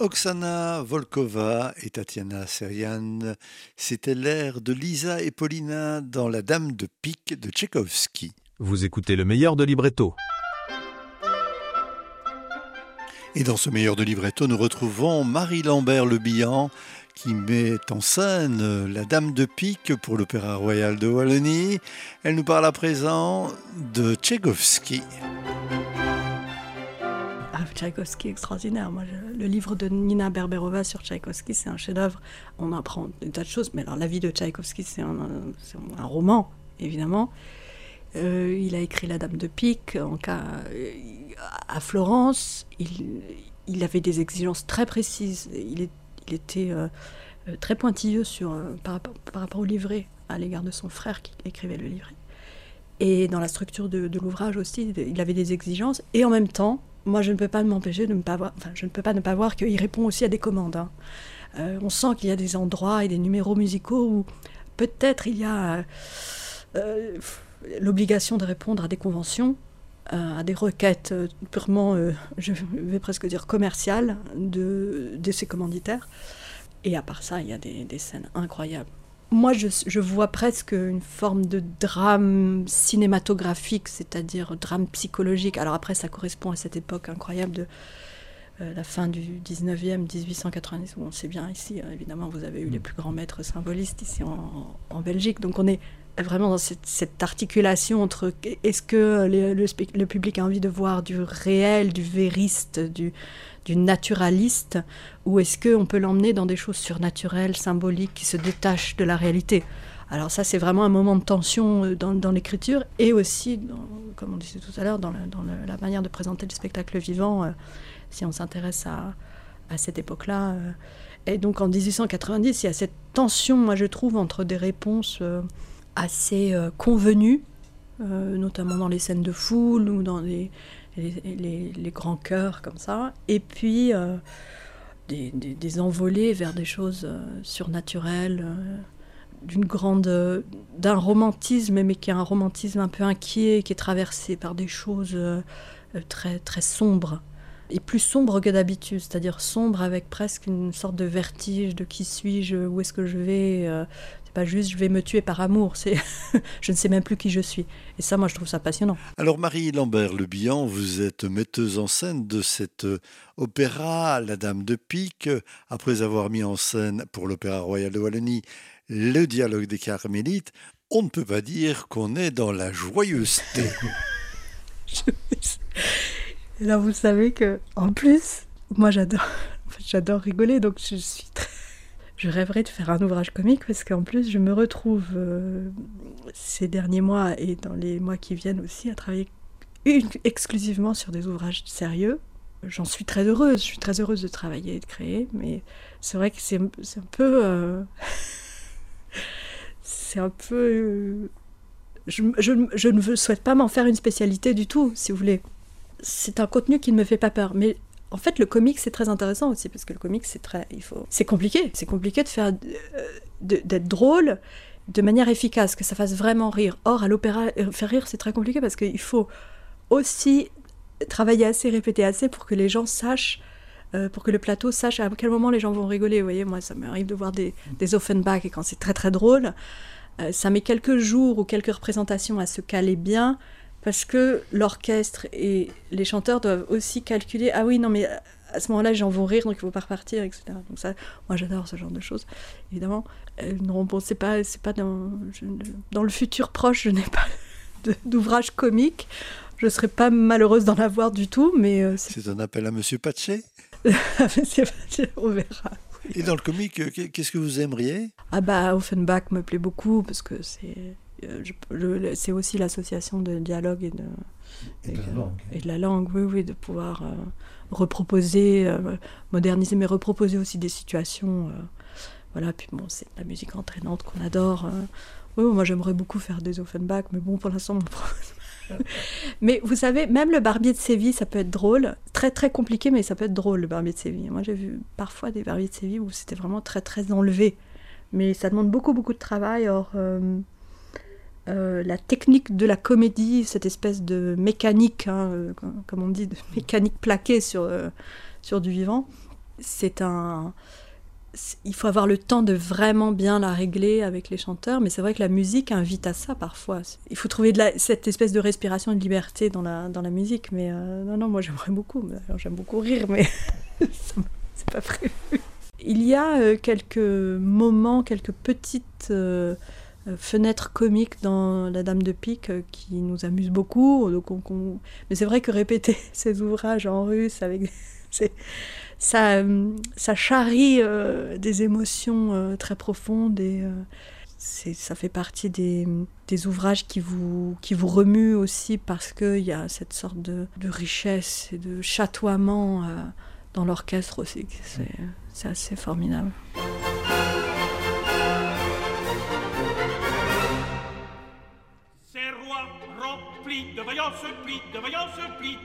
Oksana Volkova et Tatiana Serian, c'était l'air de Lisa et Paulina dans La Dame de Pique de Tchaïkovski. Vous écoutez le meilleur de libretto. Et dans ce meilleur de libretto, nous retrouvons Marie Lambert-Le Bihan qui met en scène La Dame de Pique pour l'Opéra Royal de Wallonie. Elle nous parle à présent de Tchaïkovski. Tchaïkovski extraordinaire. Le livre de Nina Berberova sur Tchaïkovski, c'est un chef-d'œuvre. On apprend des tas de choses, mais alors la vie de Tchaïkovski, c'est un roman, évidemment. Il a écrit La Dame de Pique à Florence. Il avait des exigences très précises. Il était très pointilleux par rapport au livret à l'égard de son frère qui écrivait le livret. Et dans la structure de l'ouvrage aussi, il avait des exigences. Et en même temps, moi, je ne peux pas m'empêcher de ne pas voir, je ne peux pas ne pas voir qu'il répond aussi à des commandes. On sent qu'il y a des endroits et des numéros musicaux où peut-être il y a l'obligation de répondre à des conventions, à des requêtes purement, je vais presque dire commerciales de ses commanditaires. Et à part ça, il y a des scènes incroyables. Moi, je vois presque une forme de drame cinématographique, c'est-à-dire drame psychologique. Alors après, ça correspond à cette époque incroyable de la fin du 19e, 1890. Bon, c'est bien ici, évidemment, vous avez eu les plus grands maîtres symbolistes ici en Belgique. Donc on est vraiment dans cette articulation entre est-ce que le public a envie de voir du réel, du vériste, du naturaliste, ou est-ce qu'on peut l'emmener dans des choses surnaturelles, symboliques, qui se détachent de la réalité. Alors ça, c'est vraiment un moment de tension dans l'écriture, et aussi, comme on disait tout à l'heure, dans la manière de présenter le spectacle vivant, si on s'intéresse à cette époque-là. Et donc en 1890, il y a cette tension, moi je trouve, entre des réponses assez convenues, notamment dans les scènes de foule ou dans les grands chœurs comme ça, et puis des envolées vers des choses surnaturelles, d'un romantisme, mais qui est un romantisme un peu inquiet, qui est traversé par des choses très, très sombres, et plus sombres que d'habitude, c'est-à-dire sombres avec presque une sorte de vertige de qui suis-je, où est-ce que je vais, c'est pas juste je vais me tuer par amour, c'est je ne sais même plus qui je suis. Et ça, moi, je trouve ça passionnant. Alors Marie Lambert-Le Bihan, vous êtes metteuse en scène de cet opéra La Dame de Pique, après avoir mis en scène pour l'Opéra Royal de Wallonie le Dialogue des Carmélites. On ne peut pas dire qu'on est dans la joyeuseté. Et là, vous savez que, en plus, moi j'adore rigoler, donc je rêverais de faire un ouvrage comique, parce qu'en plus je me retrouve ces derniers mois et dans les mois qui viennent aussi à travailler exclusivement sur des ouvrages sérieux. J'en suis très heureuse, je suis très heureuse de travailler et de créer, mais c'est vrai que c'est un peu... c'est un peu... je ne souhaite pas m'en faire une spécialité du tout, si vous voulez. C'est un contenu qui ne me fait pas peur, mais en fait le comique c'est très intéressant aussi, parce que le comique c'est compliqué de faire d'être drôle de manière efficace, que ça fasse vraiment rire. Or à l'opéra, faire rire c'est très compliqué, parce qu'il faut aussi travailler assez, répéter assez pour que les gens sachent, pour que le plateau sache à quel moment les gens vont rigoler. Vous voyez, moi ça m'arrive de voir des Offenbach, et quand c'est très très drôle, ça met quelques jours ou quelques représentations à se caler bien, parce que l'orchestre et les chanteurs doivent aussi calculer, ah oui, non mais à ce moment-là, les gens vont rire, donc il ne faut pas repartir, etc. Donc ça, moi j'adore ce genre de choses, évidemment. Non, bon, c'est pas dans le futur proche, je n'ai pas d'ouvrage comique. Je ne serais pas malheureuse d'en avoir du tout, mais... C'est un appel à Monsieur Patchet. Monsieur Patchet, on verra. Oui. Et dans le comique, qu'est-ce que vous aimeriez ? Ah bah, Offenbach me plaît beaucoup, parce que c'est aussi l'association de dialogue et de la langue, oui, de pouvoir reproposer, moderniser, mais reproposer aussi des situations. Voilà, puis bon, c'est la musique entraînante qu'on adore. Oui, moi j'aimerais beaucoup faire des Offenbach, mais bon, pour l'instant, mais vous savez, même le Barbier de Séville, ça peut être drôle, très très compliqué, mais ça peut être drôle, le Barbier de Séville. Moi j'ai vu parfois des Barbiers de Séville où c'était vraiment très très enlevé, mais ça demande beaucoup beaucoup de travail. Or la technique de la comédie, cette espèce de mécanique, comme on dit, de mécanique plaquée sur du vivant, il faut avoir le temps de vraiment bien la régler avec les chanteurs, mais c'est vrai que la musique invite à ça parfois. Il faut trouver cette espèce de respiration de liberté dans la musique, mais non, moi j'aimerais beaucoup. Alors, j'aime beaucoup rire, mais c'est pas prévu. Il y a quelques moments, quelques petites fenêtres comiques dans La Dame de Pique qui nous amusent beaucoup. Donc mais c'est vrai que répéter ces ouvrages en russe ça charrie des émotions très profondes et ça fait partie des ouvrages qui vous remuent aussi parce qu'il y a cette sorte de richesse et de chatoiement dans l'orchestre aussi. C'est assez formidable. Ces rois remplis de vaillance plis,